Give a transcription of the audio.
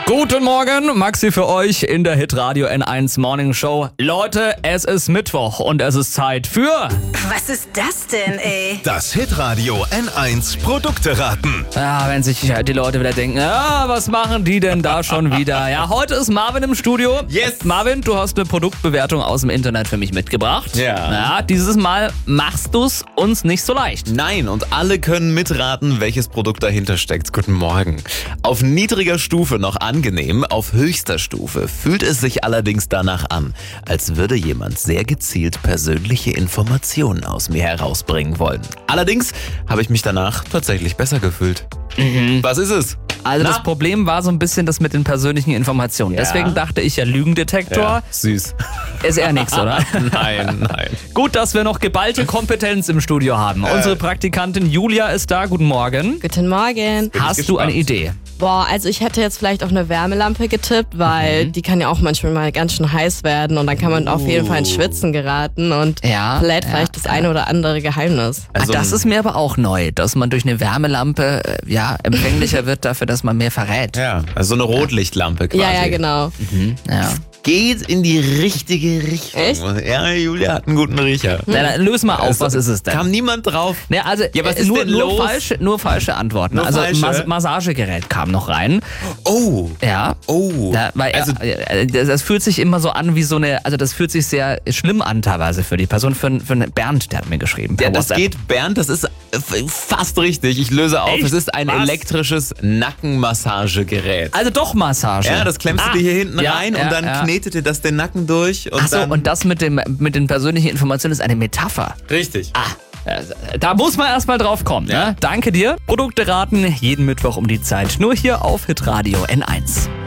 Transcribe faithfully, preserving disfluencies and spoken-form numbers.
Guten Morgen, Maxi für euch in der Hitradio N eins Morning Show. Leute, es ist Mittwoch und es ist Zeit für... Was ist das denn, ey? Das Hitradio N eins Produkte raten. Ja, wenn sich die Leute wieder denken, ja, was machen die denn da schon wieder? Ja, heute ist Marvin im Studio. Yes. Marvin, du hast eine Produktbewertung aus dem Internet für mich mitgebracht. Ja. Ja, dieses Mal machst du's uns nicht so leicht. Nein, und alle können mitraten, welches Produkt dahinter steckt. Guten Morgen. Auf niedriger Stufe noch angenehm, auf höchster Stufe fühlt es sich allerdings danach an, als würde jemand sehr gezielt persönliche Informationen aus mir herausbringen wollen. Allerdings habe ich mich danach tatsächlich besser gefühlt. Mhm. Was ist es? Also Na? das Problem war so ein bisschen das mit den persönlichen Informationen. Ja. Deswegen dachte ich ja, Lügendetektor Ja, süß. ist eher nichts, oder? Nein, nein. Gut, dass wir noch geballte Kompetenz im Studio haben. Äh. Unsere Praktikantin Julia ist da. Guten Morgen. Guten Morgen. Bin Hast ich du eine gespannt. Idee? Boah, also ich hätte jetzt vielleicht auf eine Wärmelampe getippt, weil Mhm. die kann ja auch manchmal mal ganz schön heiß werden und dann kann man auf jeden Fall ins Schwitzen geraten und Ja, vielleicht ja, vielleicht das ja. eine oder andere Geheimnis. Also ah, das ist mir aber auch neu, dass man durch eine Wärmelampe äh, ja, empfänglicher wird dafür, dass man mehr verrät. Ja, also so eine Rotlichtlampe quasi. Ja, ja, genau. Ja. Geht in die richtige Richtung. Echt? Ja, Julia hat einen guten Riecher. Na, dann löse mal auf, Also, was ist es denn? Kam niemand drauf? Ne, also Ja, was äh, ist nur, denn nur, los? falsche, nur falsche Antworten. Nur also falsche? Mas Massagegerät kam noch rein. Oh. Ja. Oh. Ja, weil, also, äh, das, das fühlt sich immer so an wie so eine, also das fühlt sich sehr schlimm an teilweise für die Person, für, für einen Bernd, der hat mir geschrieben. per ja, das WhatsApp. geht, Bernd, das ist äh, fast richtig. Ich löse auf. Echt? Es ist ein Was? elektrisches Nackenmassagegerät. Also doch Massage. Ja, das klemmst Ah. du dir hier hinten Ja, rein ja, und dann ja. knetet dir das den Nacken durch. Und Achso, dann, und das mit, dem, mit den persönlichen Informationen ist eine Metapher. Richtig. Ah, äh, da muss man erstmal drauf kommen. Ja. Ne? Danke dir. Produkte raten jeden Mittwoch um die Zeit. Nur hier auf Hitradio N eins.